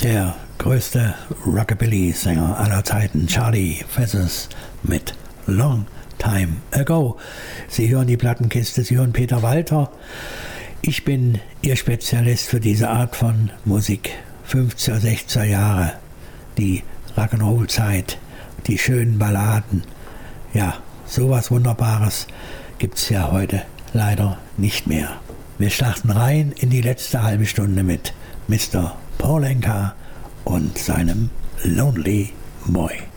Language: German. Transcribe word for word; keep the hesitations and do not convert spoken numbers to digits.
Der größte Rockabilly-Sänger aller Zeiten, Charlie Feathers mit Long Time Ago. Sie hören die Plattenkiste, Sie hören Peter Walter. Ich bin Ihr Spezialist für diese Art von Musik. fünfziger, sechziger Jahre, die Rock'n'Roll-Zeit, die schönen Balladen. Ja, sowas Wunderbares gibt's ja heute leider nicht mehr. Wir starten rein in die letzte halbe Stunde mit Mister Paul Anka und seinem Lonely Boy.